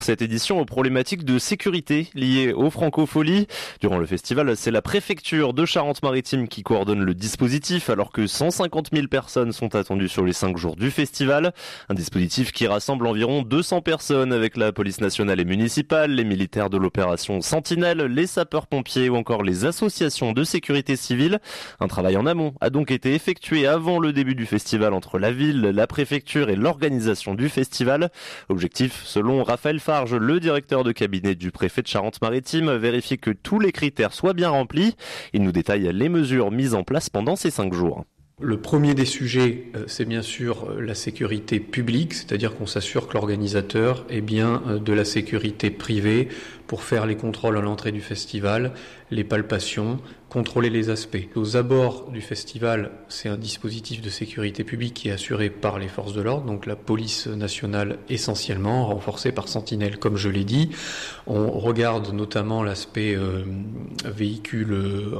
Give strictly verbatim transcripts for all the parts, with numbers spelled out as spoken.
Cette édition aux problématiques de sécurité liées aux Francopholies. Durant le festival, c'est la préfecture de Charente-Maritime qui coordonne le dispositif alors que cent cinquante mille personnes sont attendues sur les cinq jours du festival. Un dispositif qui rassemble environ deux cents personnes avec la police nationale et municipale, les militaires de l'opération Sentinelle, les sapeurs-pompiers ou encore les associations de sécurité civile. Un travail en amont a donc été effectué avant le début du festival entre la ville, la préfecture et l'organisation du festival. Objectif, selon Raphaël Farge, le directeur de cabinet du préfet de Charente-Maritime, vérifier que tous les critères soient bien remplis. Il nous détaille les mesures mises en place pendant ces cinq jours. Le premier des sujets, c'est bien sûr la sécurité publique, c'est-à-dire qu'on s'assure que l'organisateur est bien de la sécurité privée pour faire les contrôles à l'entrée du festival, les palpations, contrôler les aspects. Aux abords du festival, c'est un dispositif de sécurité publique qui est assuré par les forces de l'ordre, donc la police nationale essentiellement, renforcée par Sentinelle comme je l'ai dit. On regarde notamment l'aspect euh, véhicule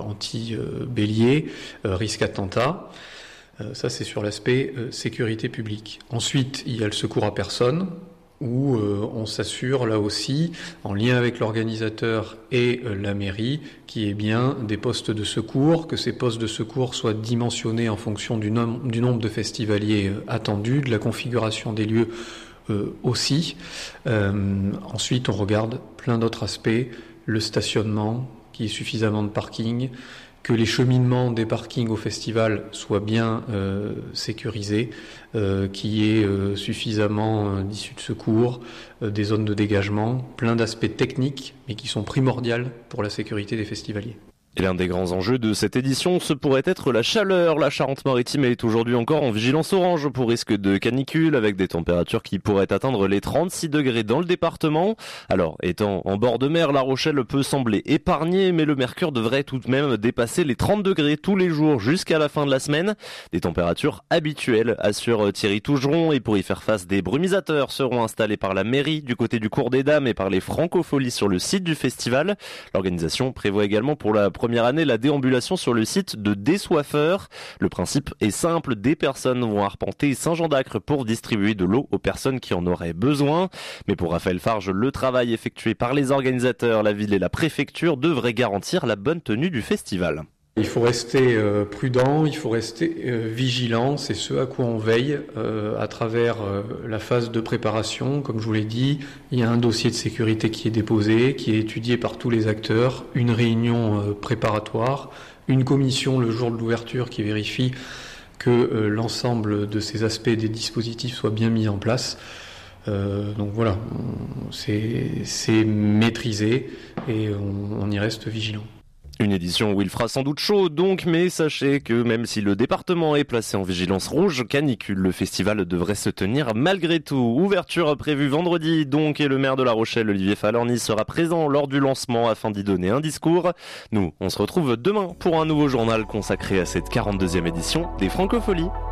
anti-bélier, euh, risque attentat. Ça, c'est sur l'aspect euh, sécurité publique. Ensuite, il y a le secours à personne, où euh, on s'assure, là aussi, en lien avec l'organisateur et euh, la mairie, qu'il y ait bien des postes de secours, que ces postes de secours soient dimensionnés en fonction du, nom- du nombre de festivaliers euh, attendus, de la configuration des lieux euh, aussi. Euh, ensuite, on regarde plein d'autres aspects, le stationnement, qu'il y ait suffisamment de parking, que les cheminements des parkings au festival soient bien euh, sécurisés, euh, qu'il y ait euh, suffisamment euh, d'issues de secours, euh, des zones de dégagement, plein d'aspects techniques, mais qui sont primordiaux pour la sécurité des festivaliers. Et l'un des grands enjeux de cette édition, ce pourrait être la chaleur. La Charente-Maritime est aujourd'hui encore en vigilance orange pour risque de canicule avec des températures qui pourraient atteindre les trente-six degrés dans le département. Alors, étant en bord de mer, La Rochelle peut sembler épargnée, mais le mercure devrait tout de même dépasser les trente degrés tous les jours jusqu'à la fin de la semaine. Des températures habituelles, assure Thierry Tougeron, et pour y faire face, des brumisateurs seront installés par la mairie du côté du Cours des Dames et par les Francopholies sur le site du festival. L'organisation prévoit également pour la première année la déambulation sur le site de Dessoiffeurs. Le principe est simple, des personnes vont arpenter Saint-Jean-d'Acre pour distribuer de l'eau aux personnes qui en auraient besoin. Mais pour Raphaël Farge, le travail effectué par les organisateurs, la ville et la préfecture devrait garantir la bonne tenue du festival. Il faut rester euh, prudent, il faut rester euh, vigilant, c'est ce à quoi on veille euh, à travers euh, la phase de préparation. Comme je vous l'ai dit, il y a un dossier de sécurité qui est déposé, qui est étudié par tous les acteurs, une réunion euh, préparatoire, une commission le jour de l'ouverture qui vérifie que euh, l'ensemble de ces aspects des dispositifs soient bien mis en place. Euh, donc voilà, c'est, c'est maîtrisé et on, on y reste vigilant. Une édition où il fera sans doute chaud donc, mais sachez que même si le département est placé en vigilance rouge canicule, le festival devrait se tenir malgré tout. Ouverture prévue vendredi donc, et le maire de La Rochelle, Olivier Falorni, sera présent lors du lancement afin d'y donner un discours. Nous, on se retrouve demain pour un nouveau journal consacré à cette quarante-deuxième édition des Francopholies.